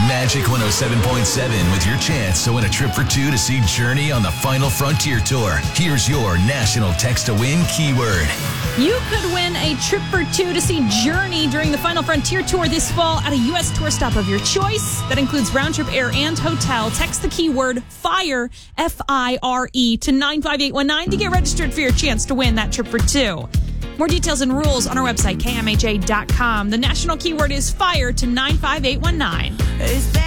Magic 107.7 with your chance to win a trip for two to see Journey on the Final Frontier Tour. Here's your national text to win keyword. You could win a trip for two to see Journey during the Final Frontier Tour this fall at a U.S. tour stop of your choice. That includes round-trip air and hotel. Text the keyword FIRE, F-I-R-E, to 95819 to get registered for your chance to win that trip for two. More details and rules on our website, kmha.com. The national keyword is FIRE to 95819.